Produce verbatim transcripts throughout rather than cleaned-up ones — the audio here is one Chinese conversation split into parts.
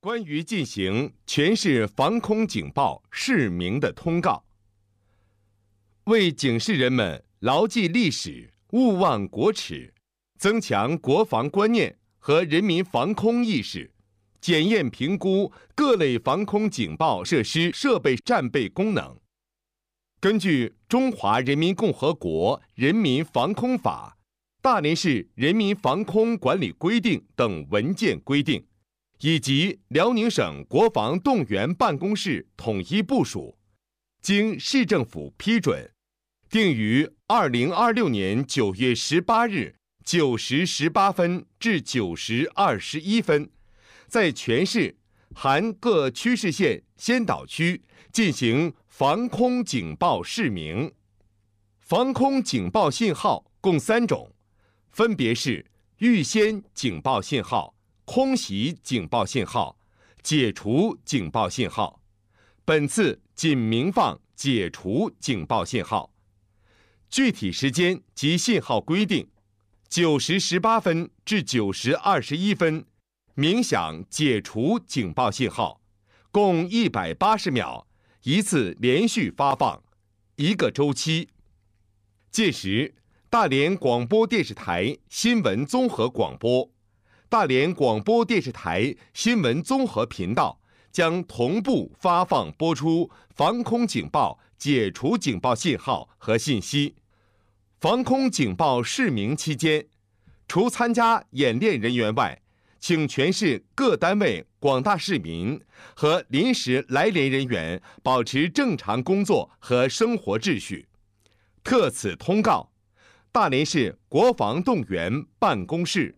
关于进行全市防空警报市民的通告，为警示人们牢记历史、勿忘国耻，增强国防观念和人民防空意识，检验评估各类防空警报设施设备战备功能。根据《中华人民共和国人民防空法》、大连市人民防空管理规定等文件规定，以及辽宁省国防动员办公室统一部署，经市政府批准，定于二零二六年九月十八日九时十八分至九时二十一分，在全市含各区市县先导区进行防空警报示明。防空警报信号共三种，分别是预先警报信号、空袭警报信号、解除警报信号。本次仅鸣放解除警报信号。具体时间及信号规定：九时十八分至九时二十一分，鸣响解除警报信号，共一百八十秒，一次连续发放，一个周期。届时，大连广播电视台新闻综合广播、大连广播电视台新闻综合频道将同步发放播出防空警报解除警报信号和信息。防空警报示明期间，除参加演练人员外，请全市各单位广大市民和临时来连人员保持正常工作和生活秩序。特此通告，大连市国防动员办公室。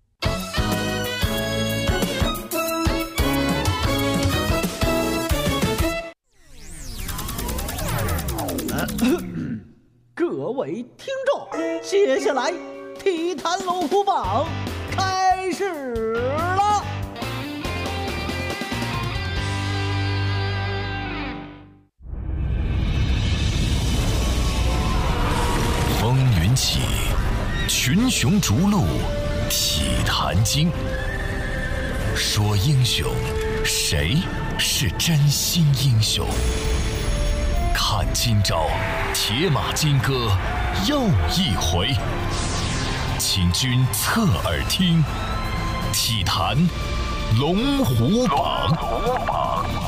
各位听众，接下来体坛龙虎榜开始了。 风云起，群雄逐鹿，体坛经。说英雄，谁是真心英雄？看今朝，铁马金戈又一回。请君侧耳听，体坛龙虎榜。